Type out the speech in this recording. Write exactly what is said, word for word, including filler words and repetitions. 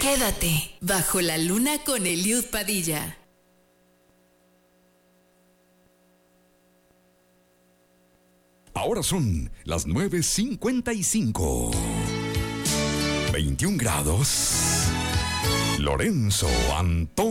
Quédate bajo la luna con Eliud Padilla. Ahora son las nueve cincuenta y cinco. veintiún grados. Lorenzo Antón.